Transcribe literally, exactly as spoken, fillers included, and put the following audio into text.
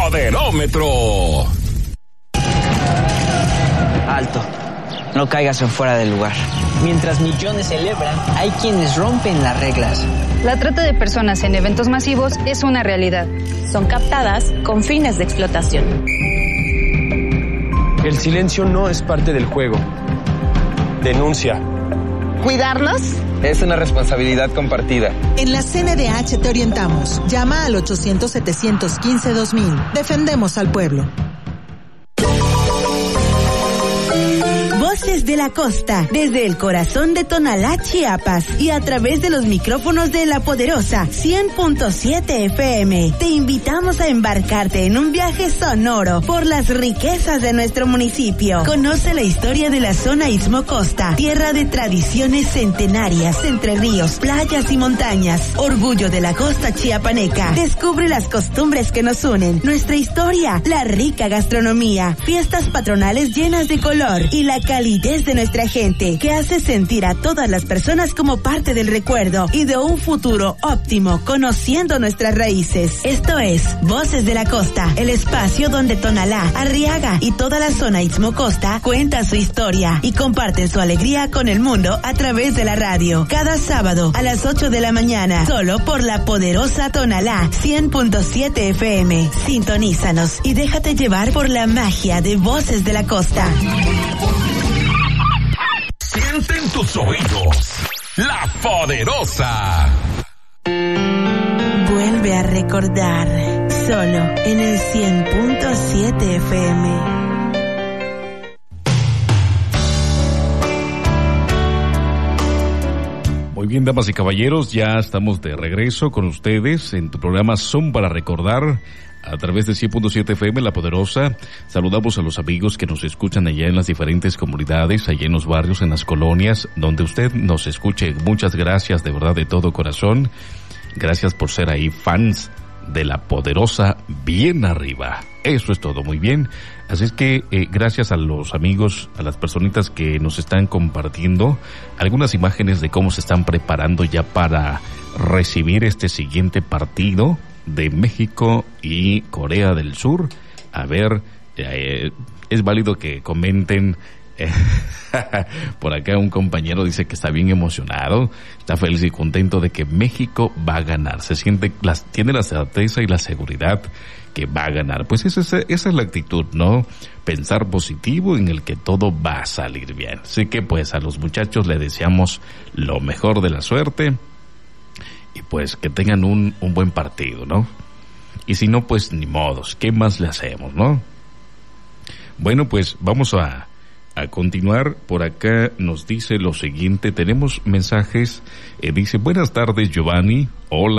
Poderómetro. Alto. No caigas en fuera del lugar. Mientras millones celebran, hay quienes rompen las reglas. La trata de personas en eventos masivos es una realidad. Son captadas con fines de explotación. El silencio no es parte del juego. Denuncia. ¿Cuidarnos? Es una responsabilidad compartida. En la C N D H te orientamos. Llama al ochocientos, setecientos quince, dos mil. Defendemos al pueblo. Voces de la Costa, desde el corazón de Tonalá, Chiapas, y a través de los micrófonos de La Poderosa cien punto siete F M. Te invitamos a embarcarte en un viaje sonoro por las riquezas de nuestro municipio. Conoce la historia de la zona Istmo Costa, tierra de tradiciones centenarias, entre ríos, playas y montañas, orgullo de la costa chiapaneca. Descubre las costumbres que nos unen, nuestra historia, la rica gastronomía, fiestas patronales llenas de color y la calidez de nuestra gente, que hace sentir a todas las personas como parte del recuerdo y de un futuro óptimo, conociendo nuestras raíces. Esto es Voces de la Costa, el espacio donde Tonalá, Arriaga y toda la zona Istmo Costa cuentan su historia y comparten su alegría con el mundo a través de la radio. Cada sábado a las ocho de la mañana, solo por La Poderosa Tonalá cien punto siete F M. Sintonízanos y déjate llevar por la magia de Voces de la Costa. Siente en tus oídos La Poderosa. Vuelve a recordar, solo en el cien punto siete F M. Muy bien, damas y caballeros, ya estamos de regreso con ustedes en tu programa Son para Recordar, a través de cien punto siete F M, La Poderosa. Saludamos a los amigos que nos escuchan allá en las diferentes comunidades, allá en los barrios, en las colonias, donde usted nos escuche. Muchas gracias, de verdad, de todo corazón. Gracias por ser ahí fans de La Poderosa bien arriba. Eso es todo, muy bien. Así es que eh, gracias a los amigos, a las personitas que nos están compartiendo algunas imágenes de cómo se están preparando ya para recibir este siguiente partido de México y Corea del Sur. A ver, eh, es válido que comenten. Eh, por acá un compañero dice que está bien emocionado, está feliz y contento de que México va a ganar. Se siente, las, tiene la certeza y la seguridad que va a ganar. Pues esa es, esa es la actitud, ¿no? Pensar positivo en el que todo va a salir bien. Así que pues a los muchachos les deseamos lo mejor de la suerte. Y pues que tengan un, un buen partido, ¿no? Y si no, pues ni modos, ¿qué más le hacemos, no? Bueno, pues vamos a, a continuar. Por acá nos dice lo siguiente, tenemos mensajes, eh, dice, buenas tardes Giovanni, hola.